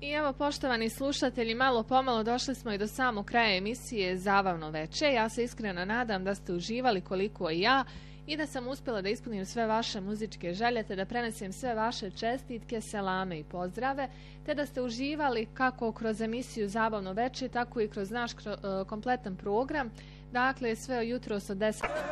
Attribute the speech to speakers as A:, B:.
A: I evo, poštovani slušatelji, malo pomalo došli smo i do samog kraja emisije Zabavno veče. Ja se iskreno nadam da ste uživali koliko i ja i da sam uspjela da ispunim sve vaše muzičke želje, te da prenesem sve vaše čestitke, selame i pozdrave, te da ste uživali kako kroz emisiju Zabavno veče, tako i kroz naš kompletan program. Dakle, sve jutros od 10...